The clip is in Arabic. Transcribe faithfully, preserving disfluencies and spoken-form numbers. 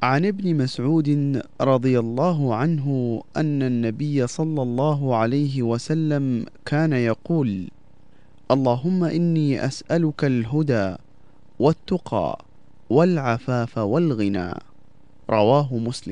عن ابن مسعود رضي الله عنه أن النبي صلى الله عليه وسلم كان يقول: اللهم إني أسألك الهدى والتقى والعفاف والغنى. رواه مسلم.